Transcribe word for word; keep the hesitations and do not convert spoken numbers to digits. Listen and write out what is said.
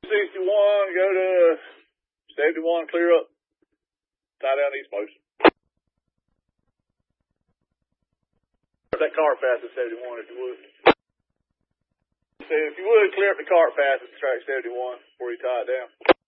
sixty-one, go to seventy-one, clear up, tie down east most. That cart path at seventy-one if you would. So if you would, clear up the cart path at track seventy-one before you tie it down.